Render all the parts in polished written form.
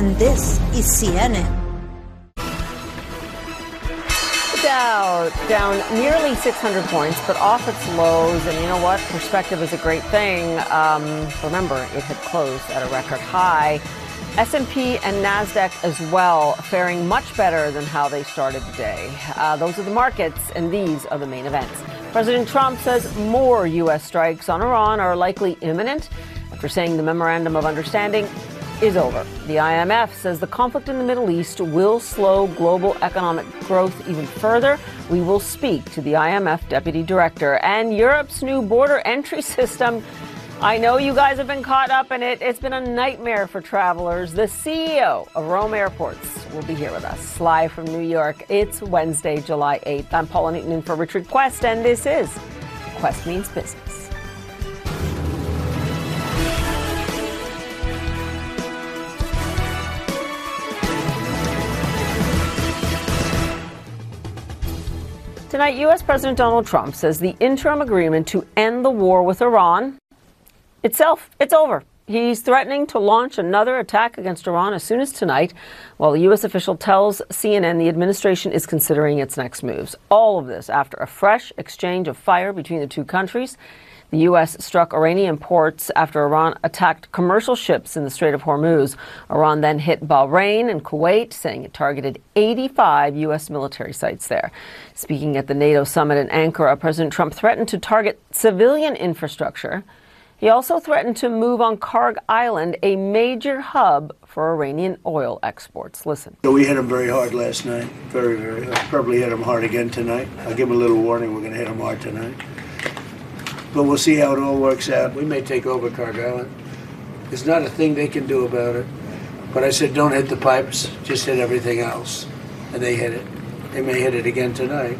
and this is CNN. Dow down nearly 600 points, but off its lows. And you know what? Perspective is a great thing. Remember, it had closed at a record high. S&P and NASDAQ as well, faring much better than how they started the day. Those are the markets, and these are the main events. President Trump says more U.S. strikes on Iran are likely imminent after saying the Memorandum of Understanding is over. The IMF says the conflict in the Middle East will slow global economic growth even further. We will speak to the IMF deputy director. And Europe's new border entry system. I know you guys have been caught up in it. It's been a nightmare for travelers. The CEO of Rome Airports will be here with us, live from New York. It's Wednesday, July 8th. I'm Paula Newton in for Richard Quest, and this is Quest Means Business. Tonight, U.S. President Donald Trump says the interim agreement to end the war with Iran it's over. He's threatening to launch another attack against Iran as soon as tonight, while the U.S. official tells CNN the administration is considering its next moves. All of this after a fresh exchange of fire between the two countries. The U.S. struck Iranian ports after Iran attacked commercial ships in the Strait of Hormuz. Iran then hit Bahrain and Kuwait, saying it targeted 85 U.S. military sites there. Speaking at the NATO summit in Ankara, President Trump threatened to target civilian infrastructure. He also threatened to move on Karg Island, a major hub for Iranian oil exports. Listen. We hit them very hard last night. Very, very hard. Probably hit them hard again tonight. I'll give them a little warning. We're going to hit them hard tonight. But we'll see how it all works out. We may take over Karg Island. There's not a thing they can do about it. But I said, don't hit the pipes, just hit everything else. And they hit it. They may hit it again tonight.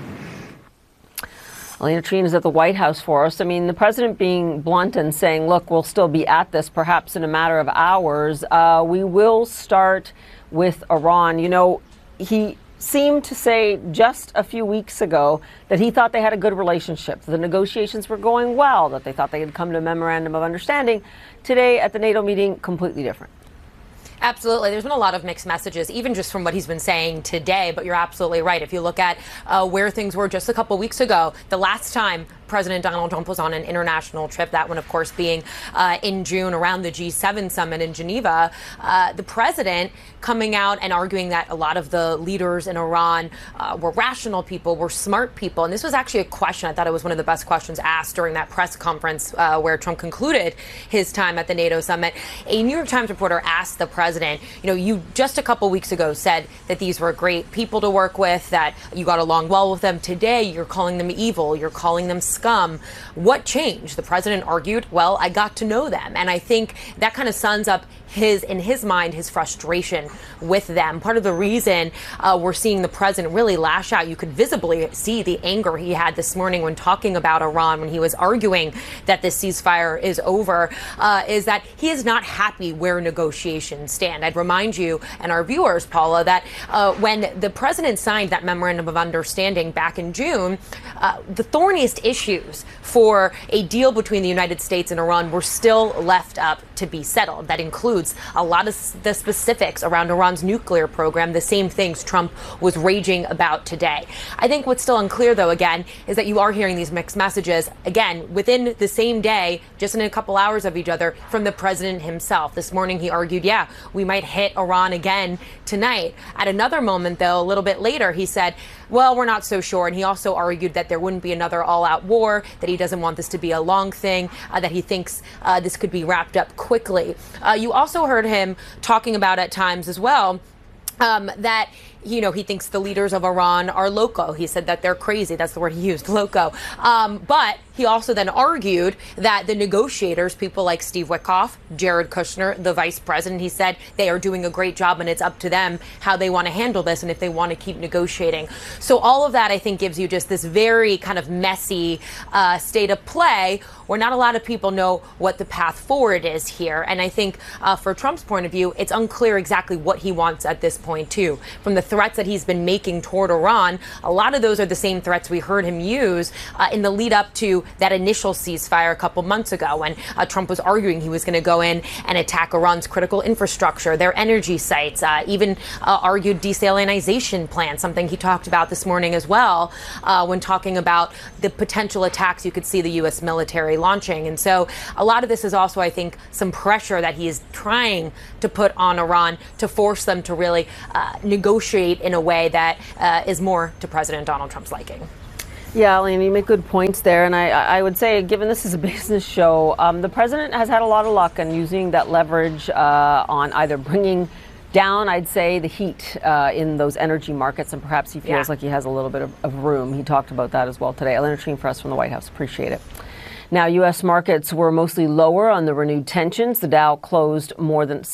Elena Trine is at the White House for us. I mean, the president being blunt and saying, look, we'll still be at this perhaps in a matter of hours. We will start with Iran. You know, he seemed to say just a few weeks ago that he thought they had a good relationship, the negotiations were going well, that they thought they had come to a memorandum of understanding. Today at the NATO meeting, completely different. Absolutely. There's been a lot of mixed messages, even just from what he's been saying today. But you're absolutely right. If you look at where things were just a couple weeks ago, the last time President Donald Trump was on an international trip, that one, of course, being in June around the G7 summit in Geneva, the president coming out and arguing that a lot of the leaders in Iran were rational people, were smart people. And this was actually a question. I thought it was one of the best questions asked during that press conference where Trump concluded his time at the NATO summit. A New York Times reporter asked the president, you know, you just a couple weeks ago said that these were great people to work with, that you got along well with them. Today, you're calling them evil. You're calling them scum. What changed? The president argued, well, I got to know them. And I think that kind of sums up in his mind, his frustration with them. Part of the reason we're seeing the president really lash out, you could visibly see the anger he had this morning when talking about Iran, when he was arguing that this ceasefire is over, is that he is not happy where negotiations stand. I'd remind you and our viewers, Paula, that when the president signed that memorandum of understanding back in June, the thorniest issues for a deal between the United States and Iran were still left up to be settled. That includes a lot of the specifics around Iran's nuclear program, the same things Trump was raging about today. I think what's still unclear, though, again, is that you are hearing these mixed messages, again, within the same day, just in a couple hours of each other, from the president himself. This morning, he argued, yeah, we might hit Iran again tonight. At another moment, though, a little bit later, he said, well, we're not so sure. And he also argued that there wouldn't be another all-out war, that he doesn't want this to be a long thing, that he thinks this could be wrapped up quickly. You also heard him talking about at times as well that, you know, he thinks the leaders of Iran are loco. He said that they're crazy. That's the word he used, loco. But he also then argued that the negotiators, people like Steve Witkoff, Jared Kushner, the vice president, he said they are doing a great job and it's up to them how they want to handle this and if they want to keep negotiating. So all of that, I think, gives you just this very kind of messy state of play where not a lot of people know what the path forward is here. And I think for Trump's point of view, it's unclear exactly what he wants at this point, too. From the threats that he's been making toward Iran, a lot of those are the same threats we heard him use in the lead up to that initial ceasefire a couple months ago when Trump was arguing he was going to go in and attack Iran's critical infrastructure, their energy sites, even argued desalinization plants, something he talked about this morning as well when talking about the potential attacks you could see the U.S. military launching. And so a lot of this is also, I think, some pressure that he is trying to put on Iran to force them to really negotiate in a way that is more to President Donald Trump's liking. Yeah, Elena, you make good points there. And I would say, given this is a business show, the president has had a lot of luck in using that leverage on either bringing down, I'd say, the heat in those energy markets, and perhaps he feels like he has a little bit of room. He talked about that as well today. Elena Treen for us from the White House. Appreciate it. Now, U.S. markets were mostly lower on the renewed tensions. The Dow closed more than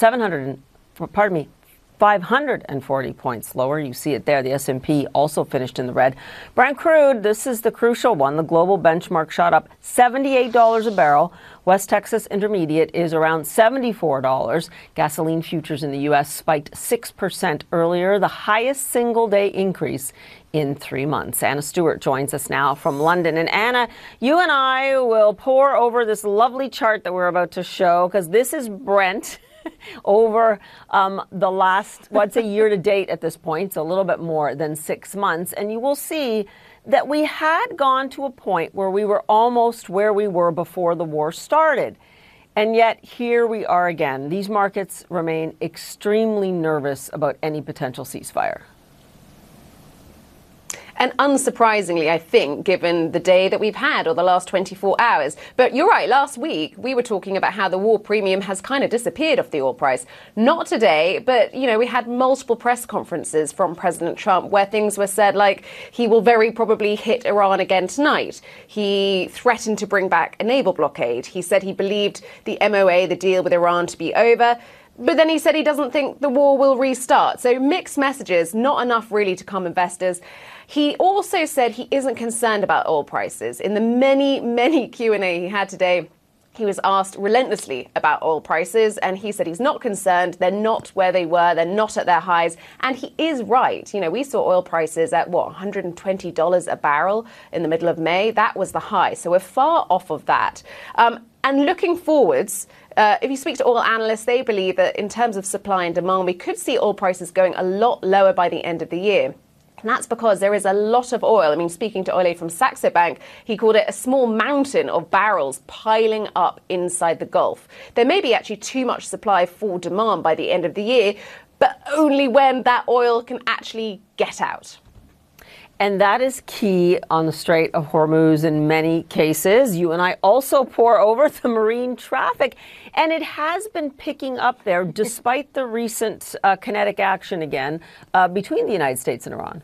540 points lower. You see it there. The S&P also finished in the red. Brent crude, this is the crucial one. The global benchmark shot up $78 a barrel. West Texas Intermediate is around $74. Gasoline futures in the U.S. spiked 6% earlier, the highest single-day increase in 3 months. Anna Stewart joins us now from London. And Anna, you and I will pore over this lovely chart that we're about to show, because this is Brent over the last, what's a year to date at this point, so a little bit more than 6 months. And you will see that we had gone to a point where we were almost where we were before the war started. And yet here we are again. These markets remain extremely nervous about any potential ceasefire. And unsurprisingly, I think, given the day that we've had or the last 24 hours. But you're right, last week we were talking about how the war premium has kind of disappeared off the oil price. Not today, but, you know, we had multiple press conferences from President Trump where things were said like he will very probably hit Iran again tonight. He threatened to bring back a naval blockade. He said he believed the MOA, the deal with Iran, to be over. But then he said he doesn't think the war will restart. So mixed messages, not enough really to calm investors. He also said he isn't concerned about oil prices. In the many Q&A he had today, he was asked relentlessly about oil prices, and he said he's not concerned. They're not where they were. They're not at their highs. And he is right. You know, we saw oil prices at, $120 a barrel in the middle of May. That was the high. So we're far off of that. And looking forwards, if you speak to oil analysts, they believe that in terms of supply and demand, we could see oil prices going a lot lower by the end of the year. And that's because there is a lot of oil. I mean, speaking to Ole from Saxo Bank, he called it a small mountain of barrels piling up inside the Gulf. There may be actually too much supply for demand by the end of the year, but only when that oil can actually get out. And that is key on the Strait of Hormuz in many cases. You and I also pour over the marine traffic, and it has been picking up there despite the recent kinetic action again between the United States and Iran.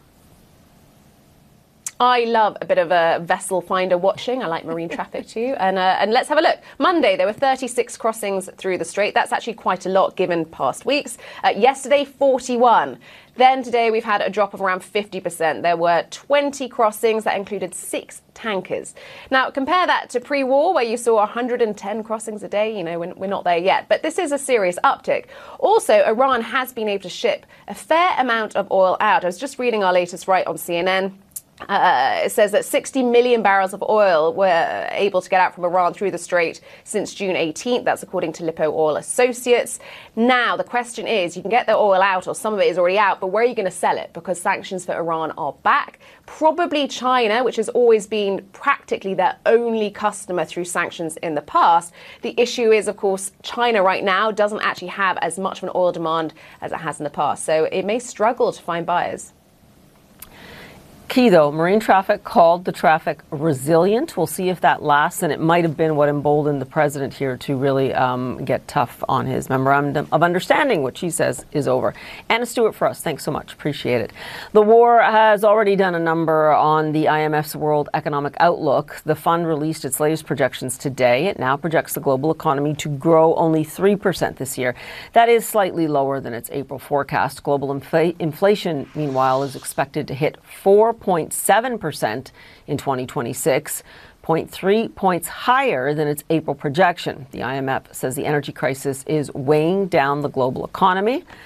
I love a bit of a vessel finder watching. I like marine traffic too. And let's have a look. Monday, there were 36 crossings through the strait. That's actually quite a lot given past weeks. Yesterday, 41. Then today we've had a drop of around 50%. There were 20 crossings that included 6 tankers. Now, compare that to pre-war where you saw 110 crossings a day. You know, we're not there yet. But this is a serious uptick. Also, Iran has been able to ship a fair amount of oil out. I was just reading our latest write on CNN. It says that 60 million barrels of oil were able to get out from Iran through the strait since June 18th. That's according to Lippo Oil Associates. Now, the question is, you can get the oil out, or some of it is already out, but where are you going to sell it? Because sanctions for Iran are back. Probably China, which has always been practically their only customer through sanctions in the past. The issue is, of course, China right now doesn't actually have as much of an oil demand as it has in the past. So it may struggle to find buyers. Key, though, marine traffic called the traffic resilient. We'll see if that lasts, and it might have been what emboldened the president here to really get tough on his memorandum of understanding, which he says is over. Anna Stewart for us. Thanks so much. Appreciate it. The war has already done a number on the IMF's World Economic Outlook. The fund released its latest projections today. It now projects the global economy to grow only 3% this year. That is slightly lower than its April forecast. Global inflation, meanwhile, is expected to hit 4.7% in 2026, 0.3 points higher than its April projection. The IMF says the energy crisis is weighing down the global economy.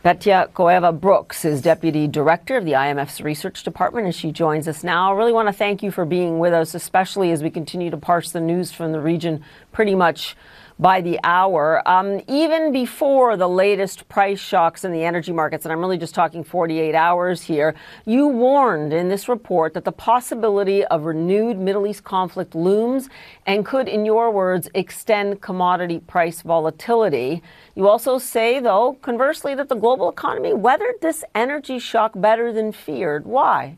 Petya Koeva-Brooks is Deputy Director of the IMF's Research Department, and she joins us now. I really want to thank you for being with us, especially as we continue to parse the news from the region pretty much by the hour. Even before the latest price shocks in the energy markets, and I'm really just talking 48 hours here, you warned in this report that the possibility of renewed Middle East conflict looms and could, in your words, extend commodity price volatility. You also say, though, conversely, that the global economy weathered this energy shock better than feared. Why?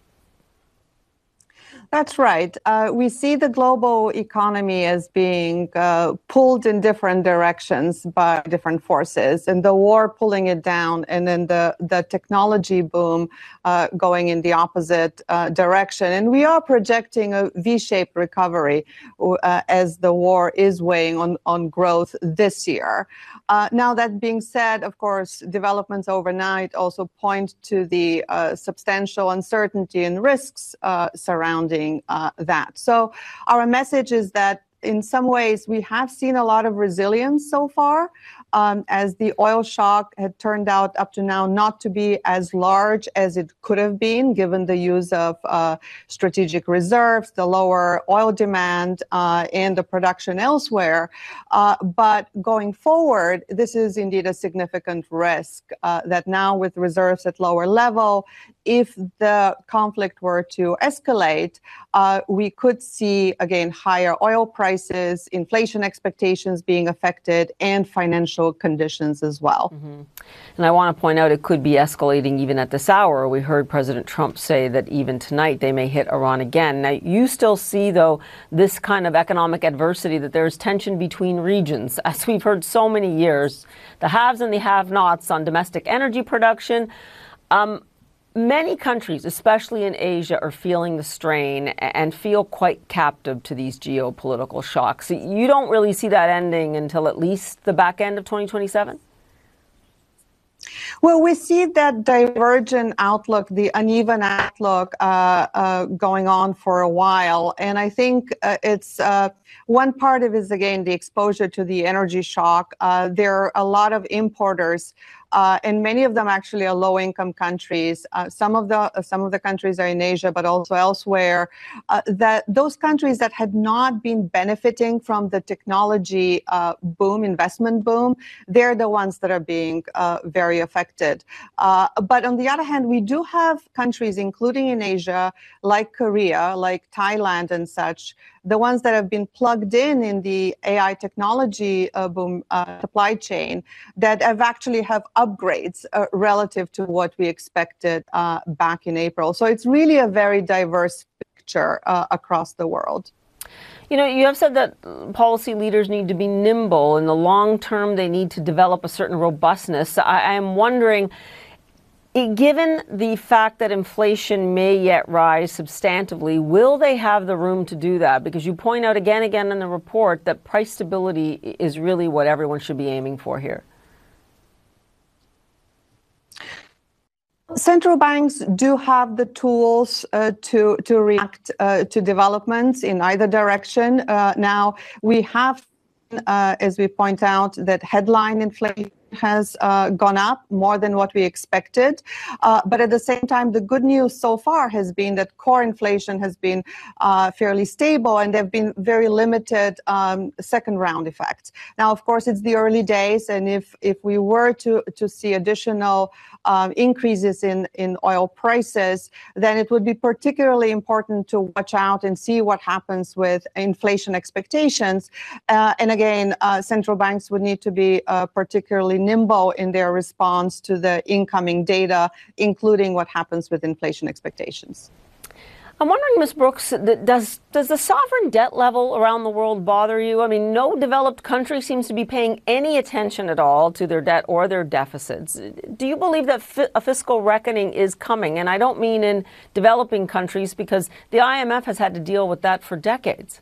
That's right. We see the global economy as being pulled in different directions by different forces, and the war pulling it down, and then the technology boom going in the opposite direction. And we are projecting a V-shaped recovery as the war is weighing on growth this year. Now, that being said, of course, developments overnight also point to the substantial uncertainty and risks surrounding that. So our message is that in some ways we have seen a lot of resilience so far, as the oil shock had turned out up to now not to be as large as it could have been, given the use of strategic reserves, the lower oil demand, and the production elsewhere. But going forward, this is indeed a significant risk that now with reserves at lower level, if the conflict were to escalate, we could see, again, higher oil prices, inflation expectations being affected, and financial conditions as well. Mm-hmm. And I want to point out it could be escalating even at this hour. We heard President Trump say that even tonight they may hit Iran again. Now, you still see, though, this kind of economic adversity, that there's tension between regions, as we've heard so many years, the haves and the have-nots on domestic energy production. Many countries, especially in Asia, are feeling the strain and feel quite captive to these geopolitical shocks. You don't really see that ending until at least the back end of 2027? Well, we see that divergent outlook, the uneven outlook going on for a while. And I think it's one part of it is, again, the exposure to the energy shock. There are a lot of importers, and many of them actually are low-income countries. Some of the countries are in Asia, but also elsewhere. That those countries that had not been benefiting from the technology boom, investment boom, they're the ones that are being very affected. But on the other hand, we do have countries, including in Asia, like Korea, like Thailand and such, the ones that have been plugged in the AI technology boom supply chain, that have actually have upgrades relative to what we expected back in April. So it's really a very diverse picture across the world. You know, you have said that policy leaders need to be nimble. In the long term, they need to develop a certain robustness. I am wondering, given the fact that inflation may yet rise substantively, will they have the room to do that? Because you point out again and again in the report that price stability is really what everyone should be aiming for here. Central banks do have the tools to react to developments in either direction. Now, we have, as we point out, that headline inflation has gone up more than what we expected. But at the same time, the good news so far has been that core inflation has been fairly stable, and there have been very limited second round effects. Now, of course, it's the early days, and if we were to see additional increases in oil prices, then it would be particularly important to watch out and see what happens with inflation expectations. And again, central banks would need to be particularly nimble in their response to the incoming data, including what happens with inflation expectations. I'm wondering, Ms. Brooks, does the sovereign debt level around the world bother you? I mean, no developed country seems to be paying any attention at all to their debt or their deficits. Do you believe that a fiscal reckoning is coming? And I don't mean in developing countries, because the IMF has had to deal with that for decades.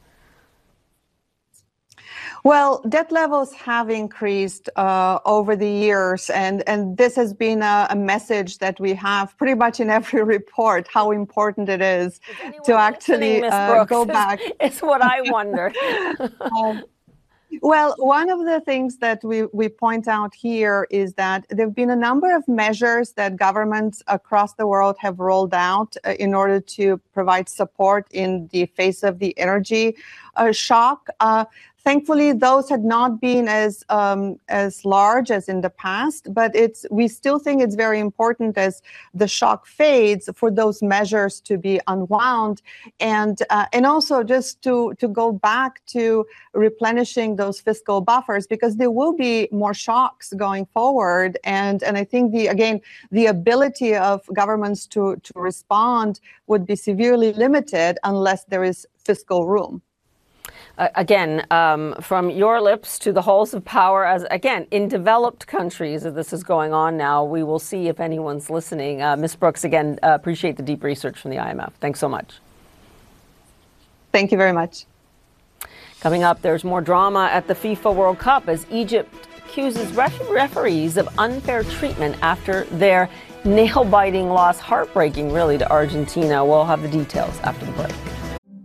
Well, debt levels have increased over the years, and this has been a message that we have pretty much in every report, how important it is to actually go back. It's what I wonder. Well, one of the things that we point out here is that there have been a number of measures that governments across the world have rolled out in order to provide support in the face of the energy shock. Thankfully, those had not been as large as in the past, but we still think it's very important as the shock fades for those measures to be unwound, and also just to go back to replenishing those fiscal buffers, because there will be more shocks going forward, and I think the ability of governments to respond would be severely limited unless there is fiscal room. Again, from your lips to the halls of power, as again, in developed countries, as this is going on now, we will see if anyone's listening. Ms. Brooks, again, appreciate the deep research from the IMF. Thanks so much. Thank you very much. Coming up, there's more drama at the FIFA World Cup as Egypt accuses referees of unfair treatment after their nail-biting loss. Heartbreaking, really, to Argentina. We'll have the details after the break.